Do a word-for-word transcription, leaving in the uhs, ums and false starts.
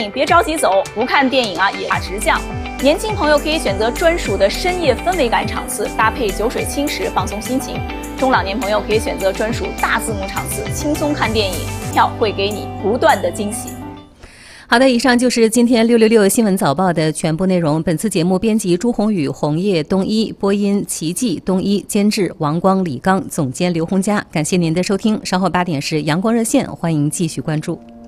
影别着急走，不看电影啊也怕直降。年轻朋友可以选择专属的深夜氛围感场次，搭配酒水轻食放松心情；中老年朋友可以选择专属大字幕场次，轻松看电影，票会给你不断的惊喜。 好的，以上就是今天六六六新闻早报的全部内容。本次节目编辑朱红宇、红叶、东一，播音齐记、东一，监制王光、李刚，总监刘洪佳。感谢您的收听，稍后八点是阳光热线，欢迎继续关注。